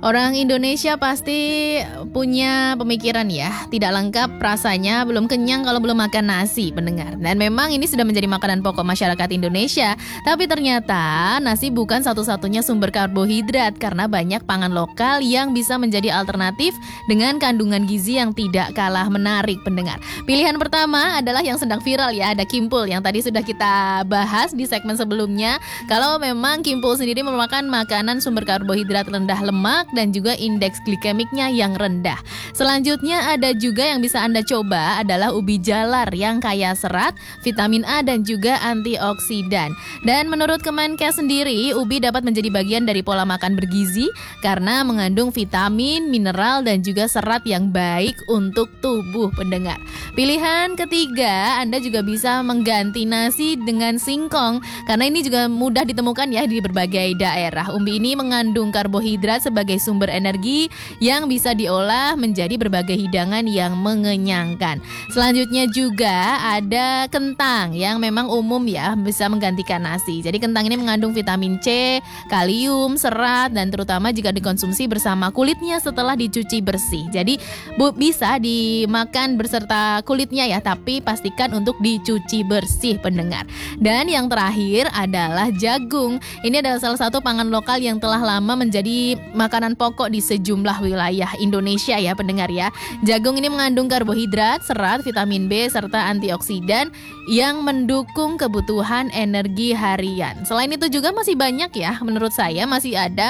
Orang Indonesia pasti punya pemikiran ya, tidak lengkap rasanya, belum kenyang kalau belum makan nasi, pendengar. Dan memang ini sudah menjadi makanan pokok masyarakat Indonesia. Tapi ternyata nasi bukan satu-satunya sumber karbohidrat karena banyak pangan lokal yang bisa menjadi alternatif dengan kandungan gizi yang tidak kalah menarik, pendengar. Pilihan pertama adalah yang sedang viral ya, ada Kimpul yang tadi sudah kita bahas di segmen sebelumnya. Kalau memang Kimpul sendiri merupakan makanan sumber karbohidrat rendah lemak dan juga indeks glikemiknya yang rendah. Selanjutnya ada juga yang bisa Anda coba adalah ubi jalar yang kaya serat, vitamin A dan juga antioksidan. Dan menurut Kemenkes sendiri, ubi dapat menjadi bagian dari pola makan bergizi karena mengandung vitamin, mineral dan juga serat yang baik untuk tubuh, pendengar. Pilihan ketiga, Anda juga bisa mengganti nasi dengan singkong karena ini juga mudah ditemukan ya di berbagai daerah. Ubi ini mengandung karbohidrat sebagai sumber energi yang bisa diolah menjadi berbagai hidangan yang mengenyangkan. Selanjutnya juga ada kentang yang memang umum ya bisa menggantikan nasi. Jadi kentang ini mengandung vitamin C, kalium, serat dan terutama jika dikonsumsi bersama kulitnya setelah dicuci bersih. Jadi bisa dimakan berserta kulitnya ya, tapi pastikan untuk dicuci bersih, pendengar. Dan yang terakhir adalah jagung. Ini adalah salah satu pangan lokal yang telah lama menjadi makanan pokok di sejumlah wilayah Indonesia ya, pendengar ya. Jagung ini mengandung karbohidrat, serat, vitamin B serta antioksidan yang mendukung kebutuhan energi harian. Selain itu juga masih banyak ya, menurut saya masih ada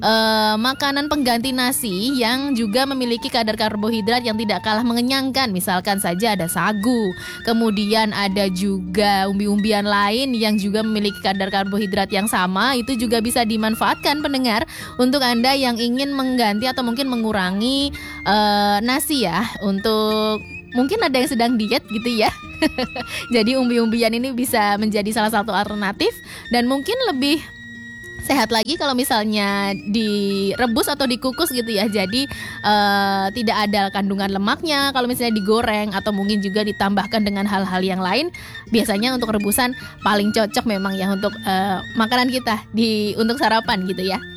makanan pengganti nasi yang juga memiliki kadar karbohidrat yang tidak kalah mengenyangkan. Misalkan saja ada sagu, kemudian ada juga umbi-umbian lain yang juga memiliki kadar karbohidrat yang sama. Itu juga bisa dimanfaatkan, pendengar, untuk Anda yang ingin mengganti atau mungkin mengurangi nasi ya, untuk mungkin ada yang sedang diet gitu ya. Jadi umbi-umbian ini bisa menjadi salah satu alternatif dan mungkin lebih sehat lagi kalau misalnya direbus atau dikukus gitu ya. Jadi tidak ada kandungan lemaknya kalau misalnya digoreng atau mungkin juga ditambahkan dengan hal-hal yang lain. Biasanya untuk rebusan paling cocok memang ya untuk makanan kita untuk sarapan gitu ya.